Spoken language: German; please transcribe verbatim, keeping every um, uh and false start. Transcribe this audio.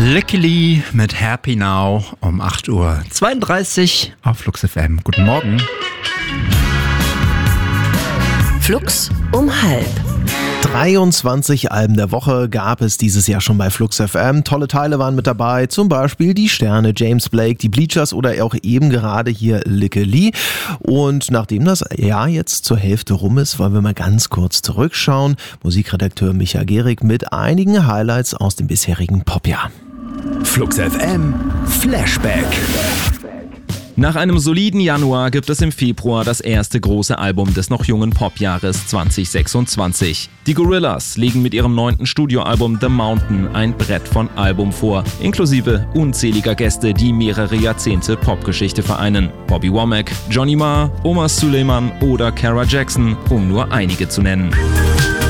Luckily mit Happy Now um acht Uhr zweiunddreißig auf Flux F M. Guten Morgen. Flux um halb. dreiundzwanzig Alben der Woche gab es dieses Jahr schon bei Flux F M. Tolle Teile waren mit dabei, zum Beispiel die Sterne, James Blake, die Bleachers oder auch eben gerade hier Luckily. Und nachdem das Jahr jetzt zur Hälfte rum ist, wollen wir mal ganz kurz zurückschauen. Musikredakteur Micha Gehrig mit einigen Highlights aus dem bisherigen Popjahr. Flux F M Flashback. Nach einem soliden Januar gibt es im Februar das erste große Album des noch jungen Popjahres zwanzig sechsundzwanzig. Die Gorillaz legen mit ihrem neunten Studioalbum The Mountain ein Brett von Album vor, inklusive unzähliger Gäste, die mehrere Jahrzehnte Popgeschichte vereinen. Bobby Womack, Johnny Marr, Omar Suleiman oder Cara Jackson, um nur einige zu nennen.